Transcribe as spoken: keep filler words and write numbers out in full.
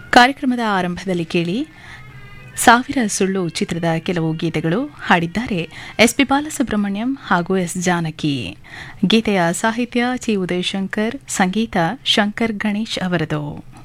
ಕಾರ್ಯಕ್ರಮದ ಆರಂಭದಲ್ಲಿ ಕೇಳಿ ಸಾವಿರ ಸುಳ್ಳು ಚಿತ್ರದ ಕೆಲವು ಗೀತೆಗಳು. ಹಾಡಿದ್ದಾರೆ ಎಸ್ ಪಿ ಬಾಲಸುಬ್ರಹ್ಮಣ್ಯಂ ಹಾಗೂ ಎಸ್ ಜಾನಕಿ. ಗೀತೆಯ ಸಾಹಿತ್ಯ ಚಿ ಉದಯಶಂಕರ್, ಸಂಗೀತ ಶಂಕರ್ ಗಣೇಶ್ ಅವರದು.